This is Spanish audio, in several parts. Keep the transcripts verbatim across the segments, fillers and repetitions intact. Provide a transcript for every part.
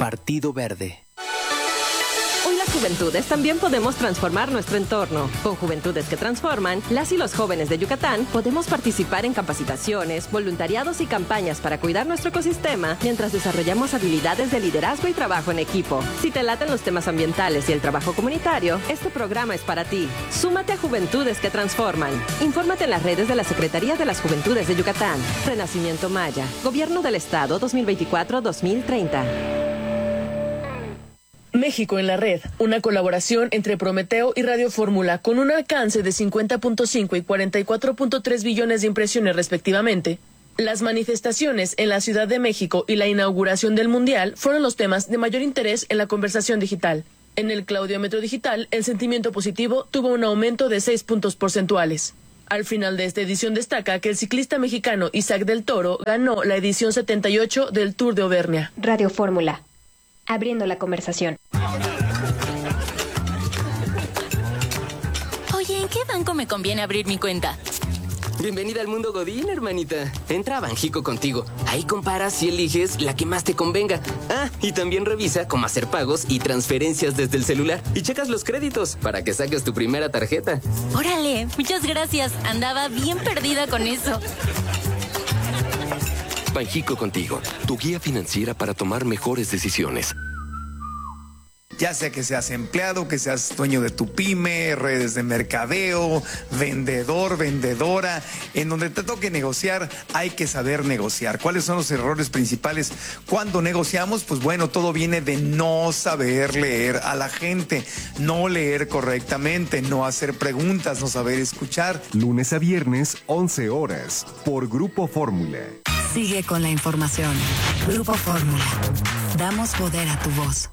Partido Verde. Hoy las juventudes también podemos transformar nuestro entorno. Con Juventudes que Transforman, las y los jóvenes de Yucatán podemos participar en capacitaciones, voluntariados y campañas para cuidar nuestro ecosistema mientras desarrollamos habilidades de liderazgo y trabajo en equipo. Si te laten los temas ambientales y el trabajo comunitario, este programa es para ti. Súmate a Juventudes que Transforman. Infórmate en las redes de la Secretaría de las Juventudes de Yucatán. Renacimiento Maya. Gobierno del Estado dos mil veinticuatro a dos mil treinta. México en la red, una colaboración entre Prometeo y Radio Fórmula con un alcance de cincuenta punto cinco y cuarenta y cuatro punto tres billones de impresiones respectivamente. Las manifestaciones en la Ciudad de México y la inauguración del Mundial fueron los temas de mayor interés en la conversación digital. En el claudiómetro digital, el sentimiento positivo tuvo un aumento de seis puntos porcentuales. Al final de esta edición destaca que el ciclista mexicano Isaac del Toro ganó la edición setenta y ocho del Tour de Auvernia. Radio Fórmula. Abriendo la conversación. Oye, ¿en qué banco me conviene abrir mi cuenta? Bienvenida al mundo Godín, hermanita. Entra a Banjico contigo. Ahí comparas y eliges la que más te convenga. Ah, y también revisa cómo hacer pagos y transferencias desde el celular. Y checas los créditos para que saques tu primera tarjeta. Órale, muchas gracias. Andaba bien perdida con eso. Banjico contigo, tu guía financiera para tomar mejores decisiones. Ya sea que seas empleado, que seas dueño de tu pyme, redes de mercadeo, vendedor, vendedora, en donde te toque negociar, hay que saber negociar. ¿Cuáles son los errores principales cuando negociamos? Pues bueno, todo viene de no saber leer a la gente, no leer correctamente, no hacer preguntas, no saber escuchar. Lunes a viernes, once horas, por Grupo Fórmula. Sigue con la información. Grupo Fórmula. Damos poder a tu voz.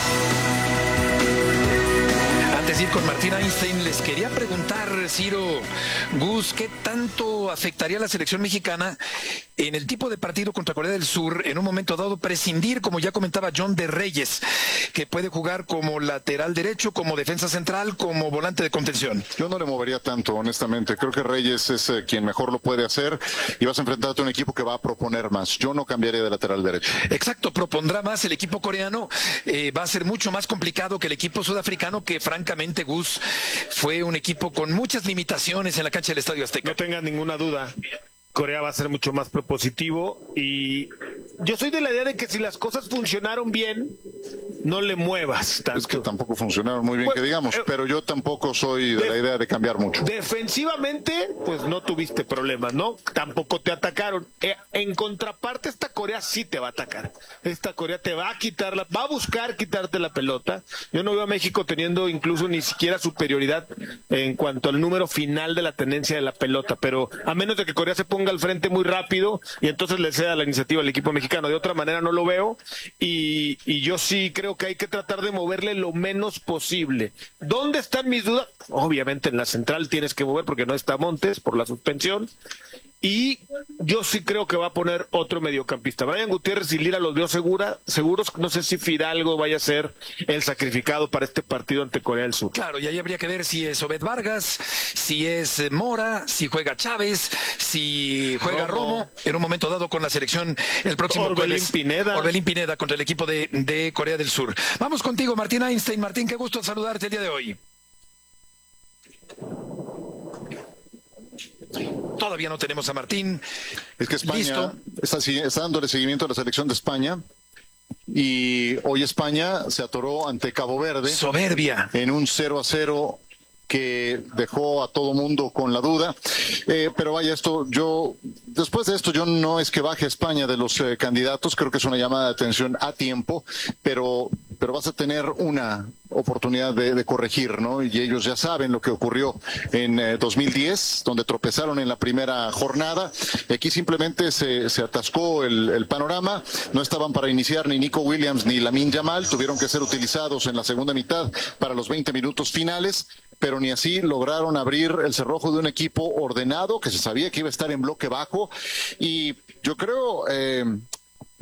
Antes de ir con Martín Einstein, les quería preguntar, Ciro, Gus, ¿qué tanto afectaría a la selección mexicana en el tipo de partido contra Corea del Sur en un momento dado prescindir, como ya comentaba John de Reyes, que puede jugar como lateral derecho, como defensa central, como volante de contención? Yo no le movería tanto, honestamente. Creo que Reyes es eh, quien mejor lo puede hacer y vas a enfrentarte a un equipo que va a proponer más. Yo no cambiaría de lateral derecho. Exacto, propondrá más el equipo coreano. Eh, va a ser mucho más complicado que el equipo sudafricano, que francamente, Gus, fue un equipo con muchas limitaciones en la cancha del Estadio Azteca. No tengan ninguna duda. Corea va a ser mucho más propositivo y yo soy de la idea de que si las cosas funcionaron bien, no le muevas tanto. Es que tampoco funcionaron muy bien, pues, que digamos, eh, pero yo tampoco soy de, de la idea de cambiar mucho. Defensivamente, pues no tuviste problemas, ¿no? Tampoco te atacaron. Eh, en contraparte, esta Corea sí te va a atacar. Esta Corea te va a quitar, la, va a buscar quitarte la pelota. Yo no veo a México teniendo incluso ni siquiera superioridad en cuanto al número final de la tenencia de la pelota, pero a menos de que Corea se ponga al frente muy rápido y entonces le ceda la iniciativa al equipo mexicano. De otra manera no lo veo y, y yo sí creo que hay que tratar de moverle lo menos posible. ¿Dónde están mis dudas? Obviamente en la central tienes que mover porque no está Montes por la suspensión. Y yo sí creo que va a poner otro mediocampista. Brian Gutiérrez y Lira los veo segura, seguros. No sé si Fidalgo vaya a ser el sacrificado para este partido ante Corea del Sur. Claro, y ahí habría que ver si es Obed Vargas, si es Mora, si juega Chávez, si juega Romo, Romo en un momento dado con la selección el próximo Orbelín jueves. Pineda. Orbelín Pineda contra el equipo de, de Corea del Sur. Vamos contigo, Martín Einstein. Martín, qué gusto saludarte el día de hoy. Todavía no tenemos a Martín. Es que España está, está dándole seguimiento a la selección de España y hoy España se atoró ante Cabo Verde. Soberbia. En un cero a cero que dejó a todo mundo con la duda. Eh, pero vaya, esto, yo, después de esto, yo no es que baje España de los eh, candidatos, creo que es una llamada de atención a tiempo, pero, pero vas a tener una oportunidad de, de corregir, ¿no? Y ellos ya saben lo que ocurrió en eh, dos mil diez, donde tropezaron en la primera jornada. Aquí simplemente se, se atascó el, el panorama. No estaban para iniciar ni Nico Williams ni Lamine Yamal. Tuvieron que ser utilizados en la segunda mitad para los veinte minutos finales, pero ni así lograron abrir el cerrojo de un equipo ordenado, que se sabía que iba a estar en bloque bajo. Y yo creo... Eh,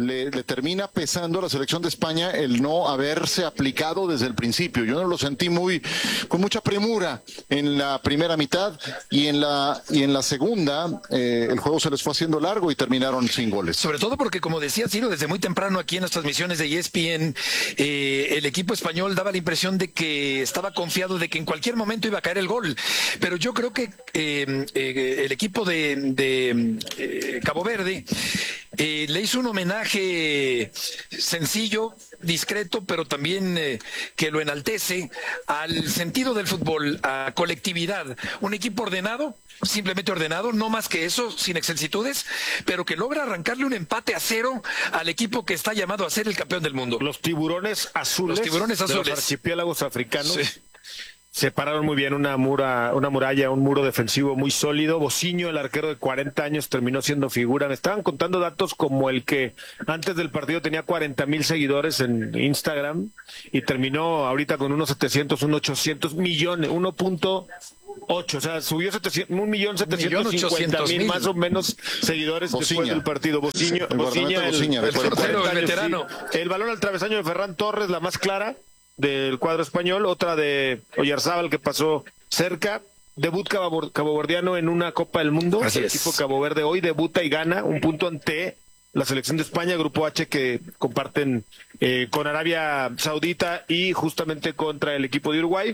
le, le termina pesando a la selección de España el no haberse aplicado desde el principio. Yo no lo sentí muy con mucha premura en la primera mitad y en la y en la segunda eh, el juego se les fue haciendo largo y terminaron sin goles. Sobre todo porque, como decía Ciro, desde muy temprano aquí en las transmisiones de E S P N, eh, el equipo español daba la impresión de que estaba confiado de que en cualquier momento iba a caer el gol. Pero yo creo que eh, eh, el equipo de, de eh, Cabo Verde eh, le hizo un homenaje sencillo, discreto, pero también eh, que lo enaltece al sentido del fútbol, a colectividad. Un equipo ordenado, simplemente ordenado, no más que eso, sin excelsitudes, pero que logra arrancarle un empate a cero al equipo que está llamado a ser el campeón del mundo. Los tiburones azules, los tiburones azules de los archipiélagos africanos. Sí. Se pararon muy bien, una mura, una muralla, un muro defensivo muy sólido. Bociño, el arquero de cuarenta años, terminó siendo figura. Me estaban contando datos como el que antes del partido tenía cuarenta mil seguidores en Instagram y terminó ahorita con unos setecientos, unos ochocientos millones, uno punto ocho, o sea, subió setecientos, un millón setecientos cincuenta mil más o menos seguidores Bociña. Después del partido. Bociño, el Bociña, el, Bociña, el, el, portero, el veterano. Sí. El balón al travesaño de Ferran Torres, la más clara del cuadro español, otra de Oyarzábal que pasó cerca. Debut caboverdiano en una Copa del Mundo. Así el es. equipo Cabo Verde hoy debuta y gana un punto ante la selección de España, Grupo H, que comparten eh, con Arabia Saudita y justamente contra el equipo de Uruguay.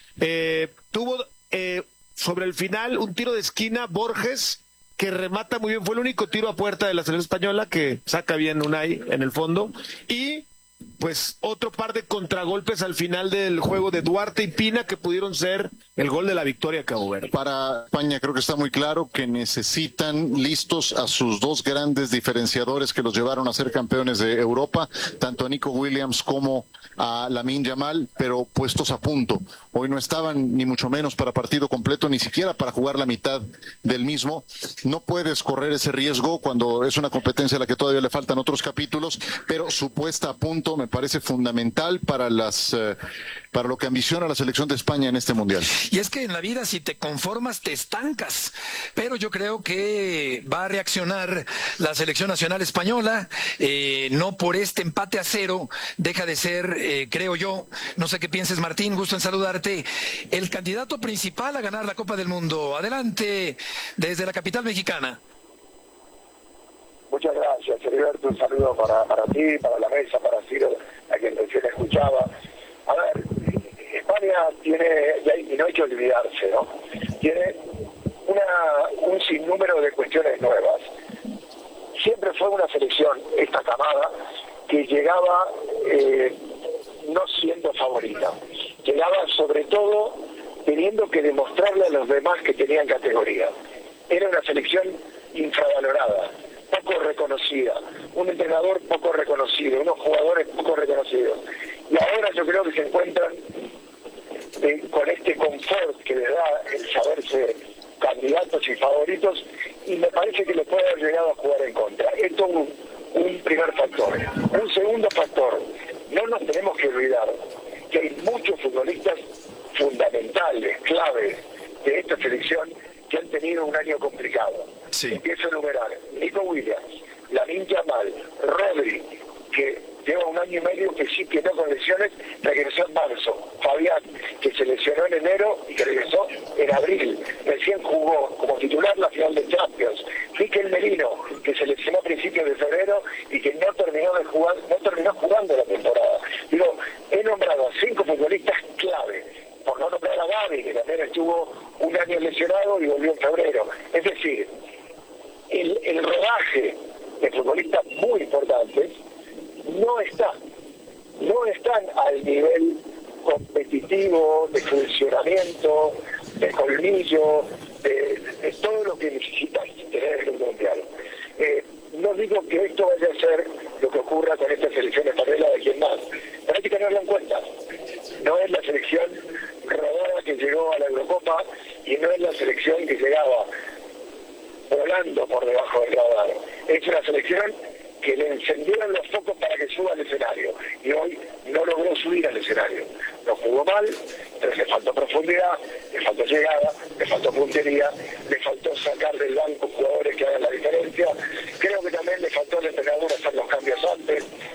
Eh, tuvo eh, sobre el final un tiro de esquina Borges que remata muy bien, fue el único tiro a puerta de la selección española que saca bien Unai en el fondo, y pues otro par de contragolpes al final del juego de Duarte y Pina que pudieron ser el gol de la victoria a Cabo Verde. Para España creo que está muy claro que necesitan listos a sus dos grandes diferenciadores que los llevaron a ser campeones de Europa, tanto a Nico Williams como a Lamine Yamal, pero puestos a punto. Hoy no estaban ni mucho menos para partido completo, ni siquiera para jugar la mitad del mismo. No puedes correr ese riesgo cuando es una competencia a la que todavía le faltan otros capítulos, pero su puesta a punto me parece fundamental para las eh, para lo que ambiciona la selección de España en este mundial. Y es que en la vida, si te conformas, te estancas. Pero yo creo que va a reaccionar la selección nacional española. Eh, no por este empate a cero deja de ser, eh, creo yo, no sé qué pienses, Martín, gusto en saludarte, el candidato principal a ganar la Copa del Mundo. Adelante, desde la capital mexicana. Muchas gracias, Heriberto. Un saludo para, para ti, para la mesa, para Ciro, a quien recién escuchaba. A ver, España tiene, y no hay que olvidarse, ¿no? Tiene una, un sinnúmero de cuestiones nuevas. Siempre fue una selección, esta camada, que llegaba eh, no siendo favorita. Llegaba sobre todo teniendo que demostrarle a los demás que tenían categoría. Era una selección infravalorada, poco reconocida, un entrenador poco reconocido, unos jugadores poco reconocidos. Y ahora yo creo que se encuentran eh, con este confort que les da el saberse candidatos y favoritos, y me parece que les puede haber llegado a jugar en contra. Esto es un, un primer factor. Un segundo factor, no nos tenemos que olvidar que hay muchos futbolistas fundamentales, claves de esta selección que han tenido un año complicado. Sí. Empiezo a enumerar: Nico Williams, Lamine Yamal, Rodri, que lleva un año y medio que sí quedó con lesiones, regresó en marzo. Fabián, que se lesionó en enero y que regresó en abril. Recién jugó como titular la final de Champions. Mikel Merino, que se lesionó a principios de febrero y que no terminó de jugar, no terminó jugando la temporada. Digo, he nombrado a cinco futbolistas clave, por no nombrar a Gavi, que también estuvo un año lesionado y volvió en febrero. Es decir, el, el rodaje de futbolistas muy importantes no está, no están al nivel competitivo, de funcionamiento, de colmillo, de, de todo lo que necesitas tener en un mundial. Eh, no digo que esto vaya a ser lo que ocurra con esta selección española de quien más, pero hay que tenerlo en cuenta. No es la selección rodada que llegó a la Eurocopa y no es la selección que llegaba volando por debajo del radar. Es una selección que le encendieron los focos para que suba al escenario, y hoy no logró subir al escenario. No jugó mal, pero le faltó profundidad, le faltó llegada, le faltó puntería, le faltó sacar del banco jugadores que hagan la diferencia. Creo que también le faltó al entrenador hacer los cambios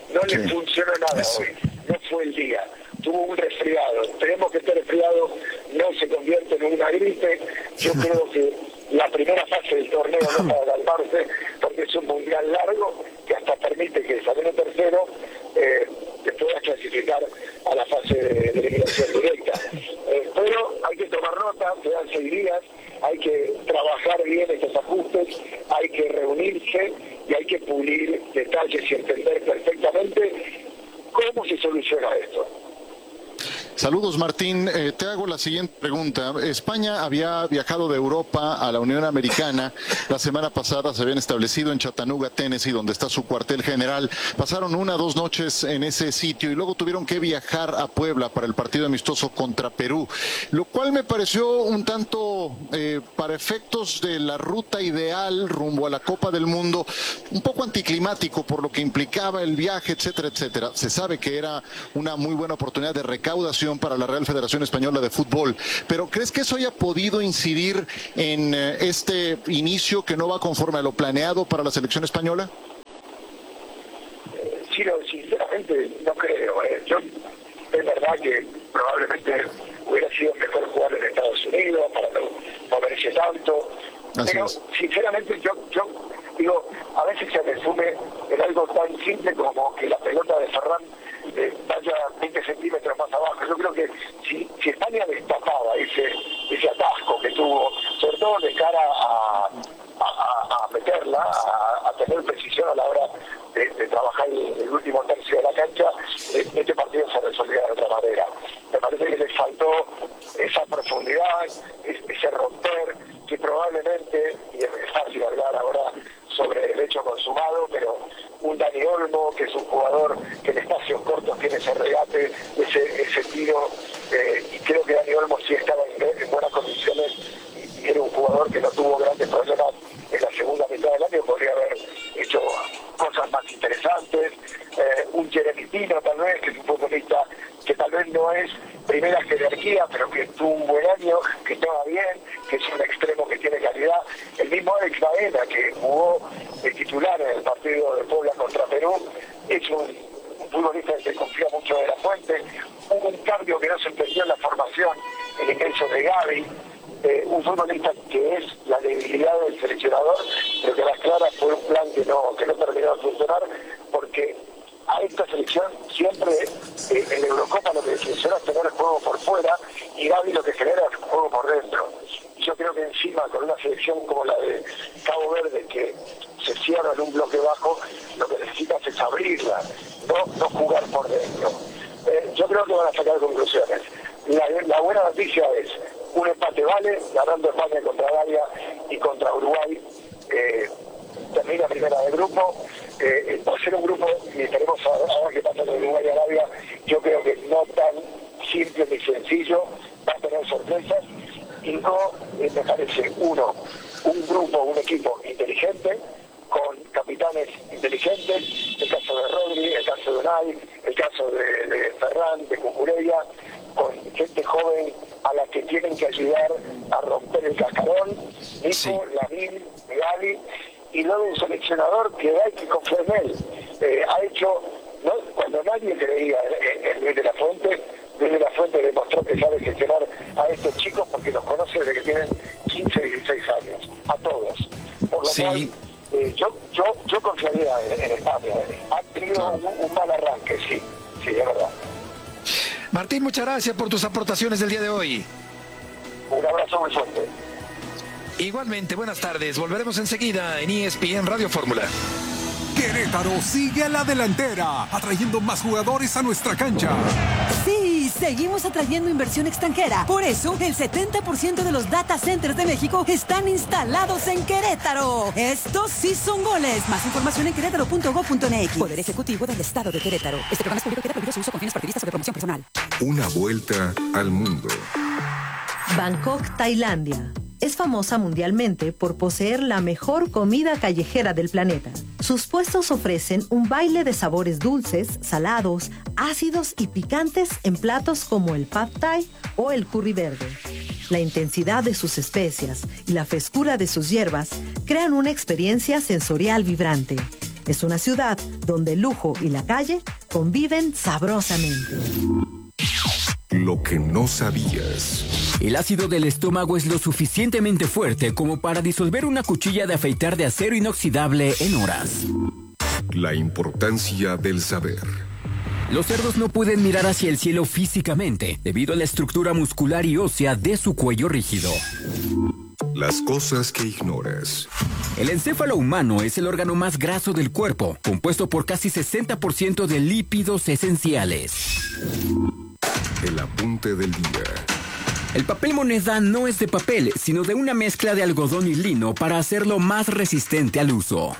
no le Sí. funcionó nada Eso. hoy, no fue el día. Tuvo un resfriado, esperemos que este resfriado no se convierta en una gripe. Yo creo que la primera fase del torneo no para calmarse, porque es un mundial largo que hasta permite que saliendo tercero eh, te puedas clasificar a la fase de, de eliminación directa. Eh, pero hay que tomar nota, quedan seis días, hay que trabajar bien estos ajustes, hay que reunirse y hay que pulir detalles y entender perfectamente cómo se soluciona esto. Saludos, Martín. Eh, te hago la siguiente pregunta. España había viajado de Europa a la Unión Americana. La semana pasada se habían establecido en Chattanooga, Tennessee, donde está su cuartel general. Pasaron una o dos noches en ese sitio y luego tuvieron que viajar a Puebla para el partido amistoso contra Perú, lo cual me pareció un tanto, eh, para efectos de la ruta ideal rumbo a la Copa del Mundo, un poco anticlimático por lo que implicaba el viaje, etcétera, etcétera. Se sabe que era una muy buena oportunidad de recaudación para la Real Federación Española de Fútbol, pero ¿crees que eso haya podido incidir en eh, este inicio que no va conforme a lo planeado para la selección española? Eh, sí, no, sinceramente no creo. Eh. Yo, es verdad que probablemente hubiera sido mejor jugar en Estados Unidos para no moverse tanto, Así pero es. sinceramente yo, yo digo, a veces se resume en algo tan simple como que la pelota de Ferran eh, vaya veinte centímetros más abajo. Yo creo que si, si España destapaba ese, ese atasco que tuvo, sobre todo de cara a, a, a meterla, a, a tener precisión a la hora de, de trabajar el, el último tercio de la cancha, eh, este partido se resolvía de otra manera. Me parece que le faltó esa profundidad, ese romper, que probablemente, y es fácil hablar ahora sobre el hecho consumado, pero un Dani Olmo, que es un jugador que en espacios cortos tiene ese regate, ese, ese tiro, eh, y creo que Dani Olmo sí estaba en, en buenas condiciones y, y era un jugador que no tuvo grandes problemas en la segunda mitad del año, podría haber hecho cosas más interesantes. Eh, un Jeremy Pino tal vez, que es un futbolista que tal vez no es primera jerarquía, pero que tuvo un buen año, que estaba bien, que es un extremo que tiene calidad. El mismo Alex Baena, que jugó de titular en el partido de Puebla contra Perú, es un, un futbolista que se confía mucho de la fuente. Hubo un cambio que no se entendió en la formación, el ingreso de Gaby, eh, un futbolista que es la debilidad del seleccionador, pero que a las claras fue un plan que no, que no terminó de funcionar, porque a esta selección siempre eh, en la Eurocopa lo que funciona es tener el juego por fuera y Gaby lo que genera es juego por dentro. Y yo creo que encima con una selección como la de Cabo Verde, que se cierra en un bloque bajo, lo que necesitas es abrirla, no, no jugar por dentro. Eh, yo creo que van a sacar conclusiones. La, la buena noticia es un empate vale, ganando España contra Arabia y contra Uruguay. Eh, termina primera de grupo, eh, va a ser un grupo, y esperemos ahora que pasa con Uruguay y Arabia, yo creo que no tan simple ni sencillo, va a tener sorpresas, y no, eh, me parece, uno, un grupo, un equipo inteligente, con capitanes inteligentes, el caso de Rodri, el caso de Unai, el caso de, de Ferran, de Cucurella, con gente joven a la que tienen que ayudar a romper el cascarón, Nico, sí. Lamine, Gali, y luego un seleccionador que hay que confiar en él. Eh, ha hecho, ¿no? Cuando nadie creía en, en Luis de la Fuente, Luis de la Fuente demostró que sabe gestionar a estos chicos porque los conoce desde que tienen quince, dieciséis años, a todos. Por lo sí. cual, eh, yo, yo, yo confiaría en, en España. Ha tenido claro. un, un mal arranque, sí, sí, es verdad. Martín, muchas gracias por tus aportaciones del día de hoy. Un abrazo muy fuerte. Igualmente, buenas tardes. Volveremos enseguida en E S P N Radio Fórmula. Querétaro sigue a la delantera, atrayendo más jugadores a nuestra cancha. Sí, seguimos atrayendo inversión extranjera. Por eso, el setenta por ciento de los data centers de México están instalados en Querétaro. Estos sí son goles. Más información en querétaro punto gob punto m x. Poder Ejecutivo del Estado de Querétaro. Este programa es público, queda prohibido su uso con fines partidistas o de promoción personal. Una vuelta al mundo. Bangkok, Tailandia. Es famosa mundialmente por poseer la mejor comida callejera del planeta. Sus puestos ofrecen un baile de sabores dulces, salados, ácidos y picantes en platos como el Pad Thai o el curry verde. La intensidad de sus especias y la frescura de sus hierbas crean una experiencia sensorial vibrante. Es una ciudad donde el lujo y la calle conviven sabrosamente. Lo que no sabías. El ácido del estómago es lo suficientemente fuerte como para disolver una cuchilla de afeitar de acero inoxidable en horas. La importancia del saber. Los cerdos no pueden mirar hacia el cielo físicamente debido a la estructura muscular y ósea de su cuello rígido. Las cosas que ignoras. El encéfalo humano es el órgano más graso del cuerpo, compuesto por casi sesenta por ciento de lípidos esenciales. El apunte del día. El papel moneda no es de papel, sino de una mezcla de algodón y lino para hacerlo más resistente al uso.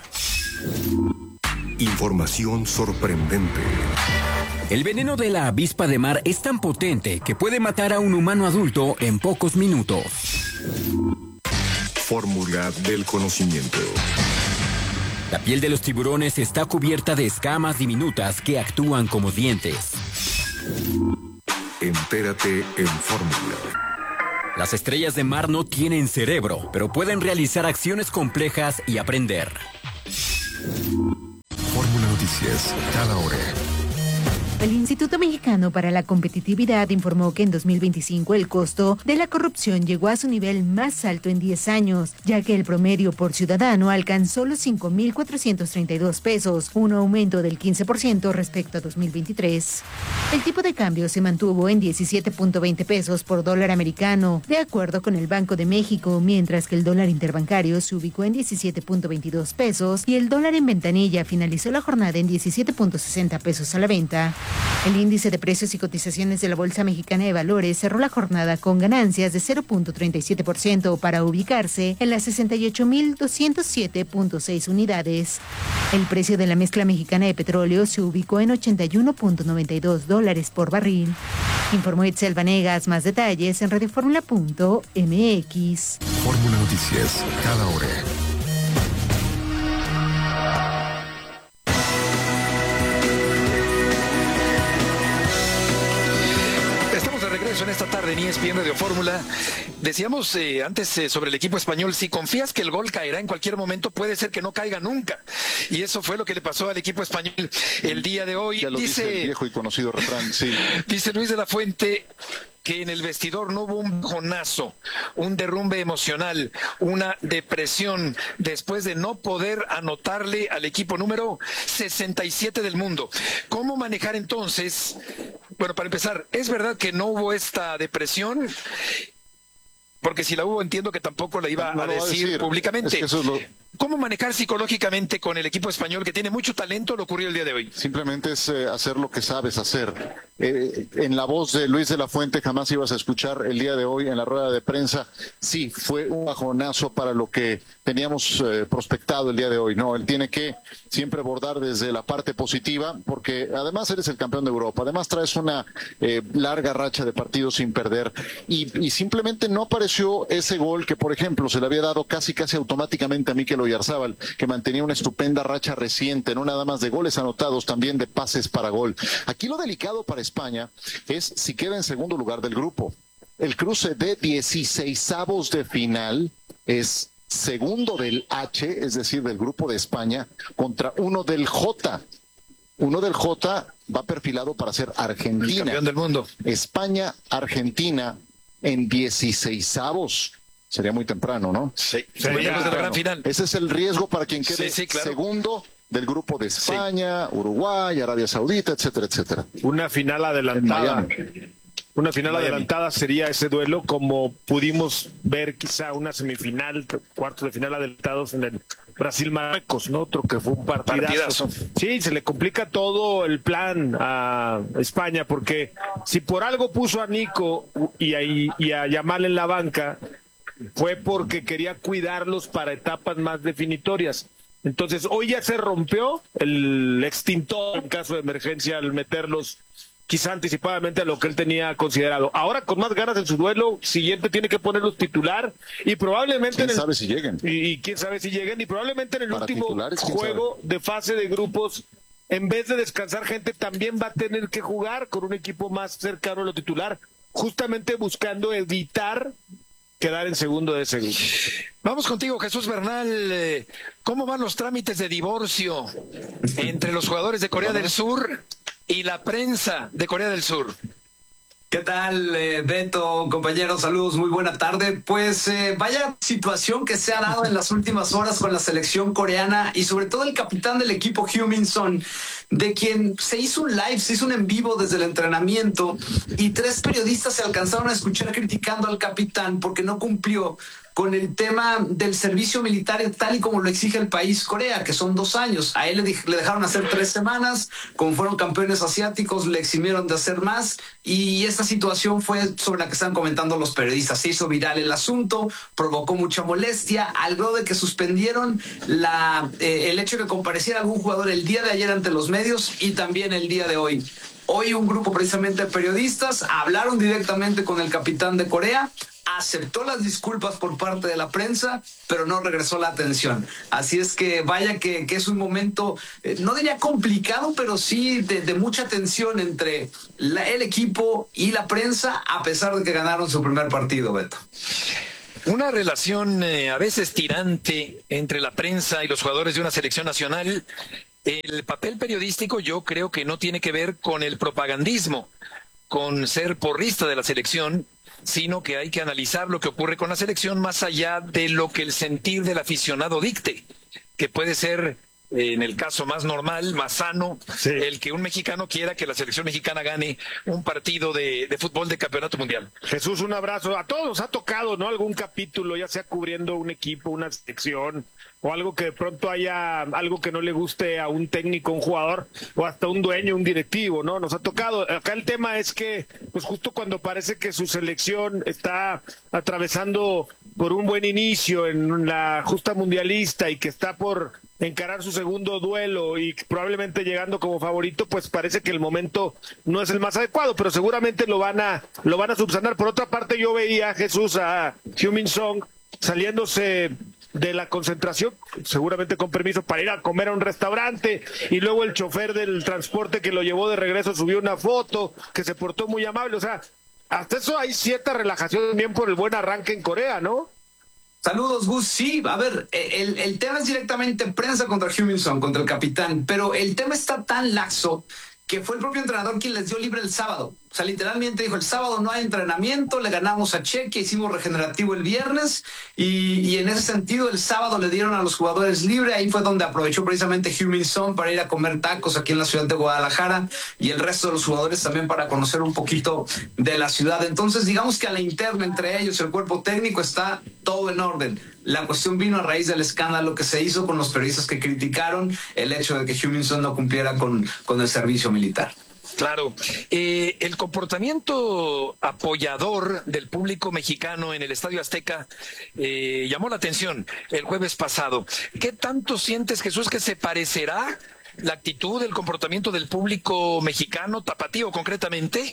Información sorprendente. El veneno de la avispa de mar es tan potente que puede matar a un humano adulto en pocos minutos. Fórmula del conocimiento. La piel de los tiburones está cubierta de escamas diminutas que actúan como dientes. Entérate en Fórmula. Las estrellas de mar no tienen cerebro, pero pueden realizar acciones complejas y aprender. Fórmula Noticias, cada hora. El Instituto Mexicano para la Competitividad informó que en dos mil veinticinco el costo de la corrupción llegó a su nivel más alto en diez años, ya que el promedio por ciudadano alcanzó los cinco mil cuatrocientos treinta y dos pesos, un aumento del quince por ciento respecto a dos mil veintitrés. El tipo de cambio se mantuvo en diecisiete punto veinte pesos por dólar americano, de acuerdo con el Banco de México, mientras que el dólar interbancario se ubicó en diecisiete punto veintidós pesos y el dólar en ventanilla finalizó la jornada en diecisiete punto sesenta pesos a la venta. El índice de precios y cotizaciones de la Bolsa Mexicana de Valores cerró la jornada con ganancias de cero punto treinta y siete por ciento para ubicarse en las sesenta y ocho mil doscientos siete punto seis unidades. El precio de la mezcla mexicana de petróleo se ubicó en ochenta y uno punto noventa y dos dólares por barril. Informó Itzel Vanegas. Más detalles en radioformula punto m x. Fórmula Noticias, cada hora. En esta tarde en E S P N Radio Fórmula. Decíamos eh, antes eh, sobre el equipo español, si confías que el gol caerá en cualquier momento, puede ser que no caiga nunca. Y eso fue lo que le pasó al equipo español el día de hoy. Ya lo dice, dice el viejo y conocido refrán, sí. Dice Luis de la Fuente que en el vestidor no hubo un bajonazo, un derrumbe emocional, una depresión después de no poder anotarle al equipo número sesenta y siete del mundo. ¿Cómo manejar entonces? Bueno, para empezar, ¿es verdad que no hubo esta depresión? Porque si la hubo, entiendo que tampoco la iba no, no a, decir a decir públicamente. Es que eso es lo... ¿Cómo manejar psicológicamente con el equipo español que tiene mucho talento lo ocurrió el día de hoy? Simplemente es eh, hacer lo que sabes hacer. Eh, en la voz de Luis de la Fuente jamás ibas a escuchar el día de hoy en la rueda de prensa. Sí, fue un bajonazo para lo que teníamos eh, prospectado el día de hoy. No, él tiene que siempre abordar desde la parte positiva, porque además eres el campeón de Europa, además traes una eh, larga racha de partidos sin perder y, y simplemente no apareció ese gol que, por ejemplo, se le había dado casi casi automáticamente a Mikel Oyarzábal, que mantenía una estupenda racha reciente, no nada más de goles anotados, también de pases para gol. Aquí lo delicado para España es si queda en segundo lugar del grupo. El cruce de dieciseisavos de final es segundo del H, es decir, del grupo de España, contra uno del J. Uno del J va perfilado para ser Argentina. El campeón del mundo. España, Argentina en dieciseisavos. Sería muy temprano, ¿no? Sí, sería la gran final. Ese es el riesgo para quien quede sí, sí, claro. segundo del grupo de España, sí. Uruguay, Arabia Saudita, etcétera, etcétera. Una final adelantada. Una final Miami. adelantada sería ese duelo, como pudimos ver quizá una semifinal, cuartos de final adelantados en el Brasil-Marruecos, ¿no? Otro que fue un partidazo. partidazo. Sí, se le complica todo el plan a España, porque si por algo puso a Nico y a, y a Yamal en la banca, fue porque quería cuidarlos para etapas más definitorias. Entonces, hoy ya se rompió el extintor en caso de emergencia al meterlos quizá anticipadamente a lo que él tenía considerado. Ahora, con más ganas en su duelo siguiente, tiene que ponerlos titular y probablemente... ¿Quién en el, sabe si lleguen? Y, y quién sabe si lleguen, y probablemente en el Para último juego sabe? de fase de grupos, en vez de descansar gente, también va a tener que jugar con un equipo más cercano a lo titular, justamente buscando evitar quedar en segundo de ese grupo. Vamos contigo, Jesús Bernal. ¿Cómo van los trámites de divorcio entre los jugadores de Corea del Sur y la prensa de Corea del Sur? ¿Qué tal, eh, Beto, compañeros? Saludos, muy buena tarde. Pues eh, vaya situación que se ha dado en las últimas horas con la selección coreana y sobre todo el capitán del equipo, Heung-min Son, de quien se hizo un live, se hizo un en vivo desde el entrenamiento y tres periodistas se alcanzaron a escuchar criticando al capitán porque no cumplió con el tema del servicio militar tal y como lo exige el país Corea, que son dos años. A él le, le dejaron hacer tres semanas, como fueron campeones asiáticos, le eximieron de hacer más, y esta situación fue sobre la que están comentando los periodistas. Se hizo viral el asunto, provocó mucha molestia, al grado de que suspendieron la, eh, el hecho de que compareciera algún jugador el día de ayer ante los medios y también el día de hoy. Hoy un grupo precisamente de periodistas hablaron directamente con el capitán de Corea, aceptó las disculpas por parte de la prensa, pero no regresó la atención. Así es que vaya que, que es un momento, eh, no diría complicado, pero sí de, de mucha tensión entre la, el equipo y la prensa, a pesar de que ganaron su primer partido, Beto. Una relación eh, a veces tirante entre la prensa y los jugadores de una selección nacional. El papel periodístico yo creo que no tiene que ver con el propagandismo, con ser porrista de la selección, sino que hay que analizar lo que ocurre con la selección más allá de lo que el sentir del aficionado dicte, que puede ser, eh, en el caso más normal, más sano, sí, el que un mexicano quiera que la selección mexicana gane un partido de, de fútbol de campeonato mundial. Jesús, un abrazo. A todos nos ha tocado, ¿no? Algún capítulo, ya sea cubriendo un equipo, una selección, o algo que de pronto haya algo que no le guste a un técnico, un jugador, o hasta un dueño, un directivo, ¿no? Nos ha tocado. Acá el tema es que, pues justo cuando parece que su selección está atravesando por un buen inicio en la justa mundialista y que está por encarar su segundo duelo y probablemente llegando como favorito, pues parece que el momento no es el más adecuado, pero seguramente lo van a lo van a subsanar. Por otra parte, yo veía a Jesús, a Heung-min Son saliéndose de la concentración, seguramente con permiso para ir a comer a un restaurante, y luego el chofer del transporte que lo llevó de regreso subió una foto, que se portó muy amable. O sea, hasta eso hay cierta relajación también por el buen arranque en Corea, ¿no? Saludos, Gus. Sí, a ver, el, el tema es directamente prensa contra Heung-min Son, contra el capitán, pero el tema está tan laxo que fue el propio entrenador quien les dio libre el sábado. O sea, literalmente dijo, el sábado no hay entrenamiento, le ganamos a Chequia, hicimos regenerativo el viernes, y, y en ese sentido el sábado le dieron a los jugadores libre. Ahí fue donde aprovechó precisamente Heung-min Son para ir a comer tacos aquí en la ciudad de Guadalajara, y el resto de los jugadores también para conocer un poquito de la ciudad. Entonces, digamos que a la interna entre ellos, el cuerpo técnico, está todo en orden. La cuestión vino a raíz del escándalo que se hizo con los periodistas que criticaron el hecho de que Heung-min Son no cumpliera con, con el servicio militar. Claro. Eh, el comportamiento apoyador del público mexicano en el Estadio Azteca eh, llamó la atención el jueves pasado. ¿Qué tanto sientes, Jesús, que se parecerá la actitud, el comportamiento del público mexicano, tapatío concretamente,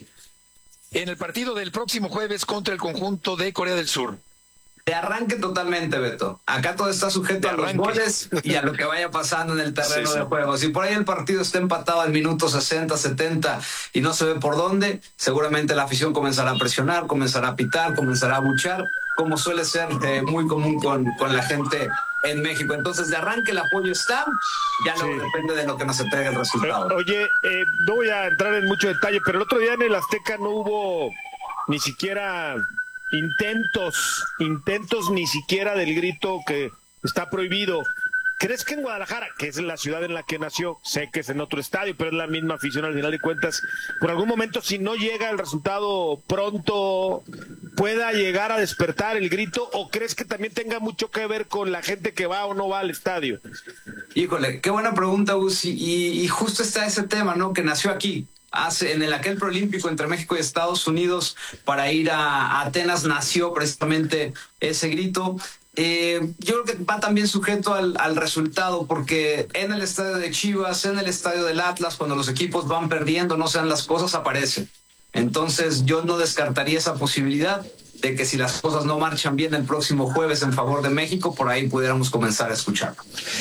en el partido del próximo jueves contra el conjunto de Corea del Sur? De arranque totalmente, Beto. Acá todo está sujeto a los goles y a lo que vaya pasando en el terreno sí, sí. de juego. Si por ahí el partido está empatado al minuto sesenta, setenta y no se ve por dónde, seguramente la afición comenzará a presionar, comenzará a pitar, comenzará a buchar, como suele ser eh, muy común con, con la gente en México. Entonces, de arranque el apoyo está, ya sí. luego depende de lo que nos entregue el resultado. Pero, oye, eh, no voy a entrar en mucho detalle, pero el otro día en el Azteca no hubo ni siquiera intentos, intentos ni siquiera del grito que está prohibido. ¿Crees que en Guadalajara, que es la ciudad en la que nació, sé que es en otro estadio, pero es la misma afición al final de cuentas, por algún momento, si no llega el resultado pronto, pueda llegar a despertar el grito? ¿O crees que también tenga mucho que ver con la gente que va o no va al estadio? Híjole, qué buena pregunta, Gus, y, y justo está ese tema, ¿no? Que nació aquí. Hace, en el aquel preolímpico entre México y Estados Unidos para ir a, a Atenas nació precisamente ese grito. Eh, yo creo que va también sujeto al, al resultado, porque en el estadio de Chivas, en el estadio del Atlas, cuando los equipos van perdiendo, no sean las cosas, aparecen. Entonces yo no descartaría esa posibilidad de que si las cosas no marchan bien el próximo jueves en favor de México, por ahí pudiéramos comenzar a escucharlo.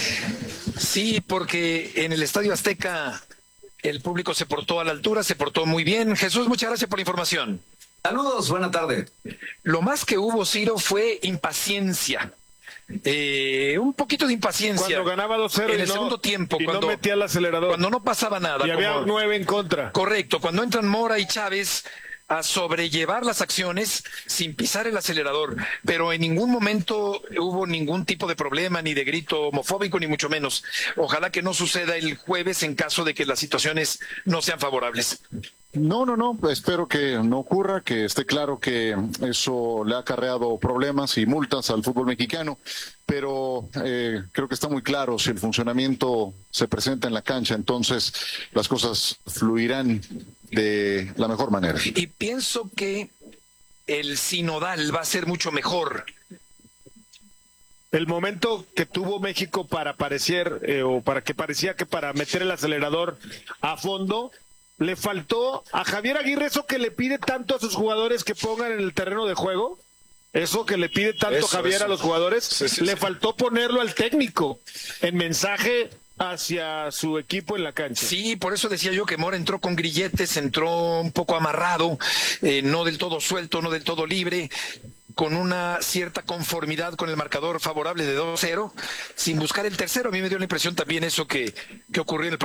Sí, porque en el Estadio Azteca el público se portó a la altura, se portó muy bien. Jesús, muchas gracias por la información. Saludos, buena tarde. Lo más que hubo, Ciro, fue impaciencia. Eh, un poquito de impaciencia. Cuando ganaba dos cero en y el no, segundo tiempo, y cuando no metía el acelerador. Cuando no pasaba nada. Y había como, nueve en contra. Correcto, cuando entran Mora y Chávez a sobrellevar las acciones sin pisar el acelerador, pero en ningún momento hubo ningún tipo de problema, ni de grito homofóbico, ni mucho menos. Ojalá que no suceda el jueves en caso de que las situaciones no sean favorables. No, no, no, espero que no ocurra, que esté claro que eso le ha acarreado problemas y multas al fútbol mexicano, pero eh, creo que está muy claro, si el funcionamiento se presenta en la cancha, entonces las cosas fluirán de la mejor manera. Y pienso que el sinodal va a ser mucho mejor. El momento que tuvo México para parecer, eh, o para que parecía que para meter el acelerador a fondo, le faltó a Javier Aguirre eso que le pide tanto a sus jugadores que pongan en el terreno de juego, eso que le pide tanto eso, Javier eso. a los jugadores, sí, sí, le sí. faltó ponerlo al técnico en mensaje hacia su equipo en la cancha. Sí, por eso decía yo que Mora entró con grilletes, entró un poco amarrado, eh, no del todo suelto, no del todo libre, con una cierta conformidad con el marcador favorable de dos cero, sin buscar el tercero. A mí me dio la impresión también eso que, que ocurrió en el